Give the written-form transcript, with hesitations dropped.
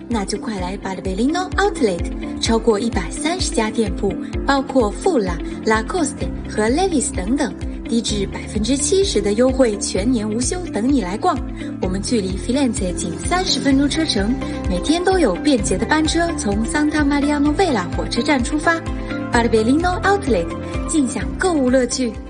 那就快来巴尔贝利诺 Outlet， 超过130家店铺，包括富拉、Lacoste 和 Levi's 等等，低至70%的优惠，全年无休，等你来逛。我们距离 Firenze 仅30分钟车程，每天都有便捷的班车从 Santa Maria Novella 火车站出发。巴尔贝利诺 Outlet， 尽享购物乐趣。